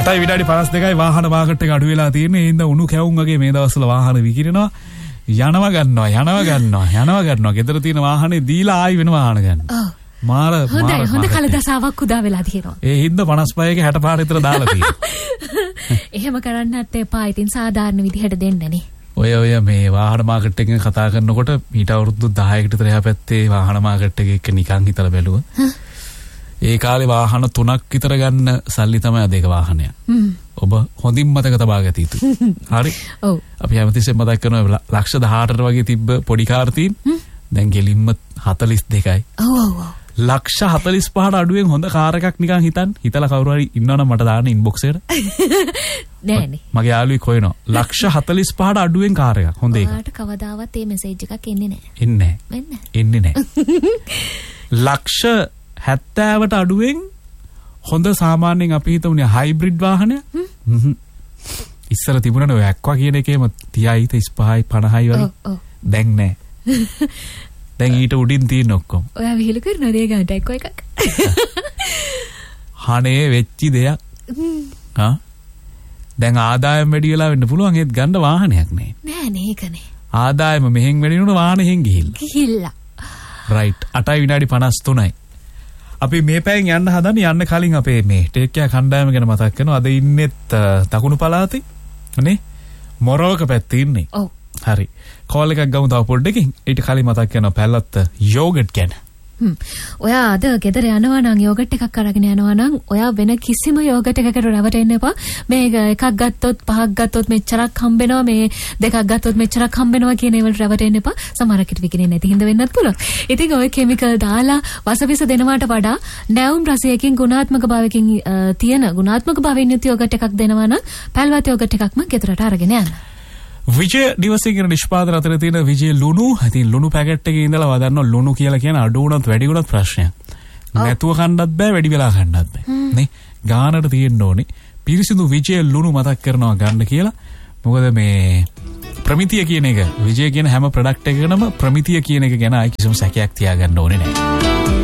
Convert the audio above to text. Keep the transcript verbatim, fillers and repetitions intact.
අටයි විනාඩි පනස් දෙකයි වාහන මාකට් එක අඩු වෙලා තියෙන්නේ. ඒ හින්දා උණු කැවුම් වගේ මේ දවස්වල වාහන විකිරෙනවා. යනවා ගන්නවා යනවා ගන්නවා යනවා ගන්නවා. ගෙදර තියෙන වාහනේ දීලා ආයි වෙන වාහන ගන්න. ඔව්. මාර හොඳයි හොඳ කලදසාවක් උදා වෙලා තියෙනවා. ඒ හින්දා පනස් පහක හැට පහ විතර දාලා තියෙනවා. එහෙම කරන්නත් එපා. ඉතින් සාධාරණ විදිහට දෙන්නනේ. ඔය ඔය මේ වාහන මාකට් එකෙන් කතා කරනකොට ඊට අවුරුදු දහයකට විතර එහා පැත්තේ වාහන මාකට් එක නිකන් හිතලා බැලුවා. ඒ කාලේ වාහන තුනක් විතර ගන්න සල්ලි තමයි අද එක වාහනයක්. ඔබ හොඳින් මතක තබා ගත යුතුයි. හරි. ඔව්. අපි හැමතිස්සෙම මතක් කරනවා ලක්ෂ දහඅටට වගේ තිබ්බ පොඩි කාර් තියෙන. දැන් ගෙලින්ම හතළිස් දෙකයි. ඔව් ඔව් ඔව්. ලක්ෂ හතළිස් පහට අඩුවෙන් හොඳ කාර් එකක් නිකන් හිතන්න. හිතලා කවුරු හරි ඉන්නවනම් මට දාන්න ඉන්බොක්ස් එකට. නෑනේ. මගේ යාළුවෙක් හොයනවා. ලක්ෂ හතළිස් පහට අඩුවෙන් කාර් එකක්. හොඳ එක. ඔයාලට කවදාවත් මේ මෙසේජ් එකක් එන්නේ නෑ. එන්නේ නෑ. එන්නේ නෑ. එන්නේ නෑ. ලක්ෂ හැත්තෑවට අඩුවෙන් හොඳ සාමාන්‍යයෙන් අපි හිතමුනේ හයිබ්‍රිඩ් වාහනය. හ්ම්. ඉස්සර තිබුණනේ ඔය ඇක්වා කියන එකේම තිහයි තිස් පහයි පනහයි වගේ. ඔව්. දැන් නෑ. දැන් ඊට උඩින් තියෙන ඔක්කොම. ඔයා විහිළු කරනවද ඒ ගානට ඇක්වා එකක්? හනේ වෙච්චි දෙයක්. හා දැන් ආදායම වැඩි වෙලා වෙන්න පුළුවන් ඒත් ගන්න වාහනයක් නෑ. නෑ නේ ඒකනේ. ආදායම මෙහෙන් වැඩි වෙනකොට වාහනෙන් ගිහිල්ලා. ගිහිල්ලා. රයිට්. අටයි විනාඩි පනස් තුනයි. අපි මේ පැයෙන් යන්න හදන්නේ යන්න කලින් අපේ මේ ටේක් කෙයා කණ්ඩායම ගැන මතක් කරනවා. අද ඉන්නෙත් දකුණු පළාතේ නේ මොරවක පැත්තේ ඉන්නේ. ඔව්. හරි. කෝල් එකක් ගමු තව පොඩ්ඩකින්. ඊට කලින් මතක් කරනවා පැල්ලත් යෝගට් ගැන. හ්ම්. ඔයා අද ගෙදර යනවා නම් යෝගට් එකක් අරගෙන යනවා නම් ඔයා වෙන කිසිම යෝගට් එකකට රැවටෙන්න එපා. මේක එකක් ගත්තොත් පහක් ගත්තොත් මෙච්චරක් හම්බෙනවා. මේ දෙකක් ගත්තොත් මෙච්චරක් හම්බෙනවා කියන ඒවලට රැවටෙන්න එපා. සමහරකට විකිනේ නැති හින්දා වෙන්නත් පුළුවන්. ඉතින් ඔය කිමිකල් දාලා වසවිස දෙනවාට වඩා නැවුම් රසයකින් ගුණාත්මක භාවයකින් තියෙන ගුණාත්මක භාවයෙන් යුත් යෝගට් එකක් දෙනවා නම් පැල්වත් යෝගට් එකක්ම ගෙදරට අරගෙන යන්න. විජය දිවසේ කියන නිෂ්පාදන අතර තියෙන විජය ලුණු. ඉතින් ලුණු පැකට් එකේ ඉඳලා වදන්න ලුණු කියලා කියන අඩු වුණත් වැඩි වුණත් ප්‍රශ්නයක්. නැතුව කන්නත් බෑ වැඩි වෙලා කන්නත් බෑ. නේ ගානට තියෙන්න ඕනේ. පිරිසිදු විජය ලුණු මතක් කරනවා ගන්න කියලා. මොකද මේ ප්‍රමිතිය කියන එක විජය කියන හැම ප්‍රොඩක්ට් එකකටම ප්‍රමිතිය කියන එක ගැන ආයි කිසිම සැකයක් තියාගන්න ඕනේ නැහැ.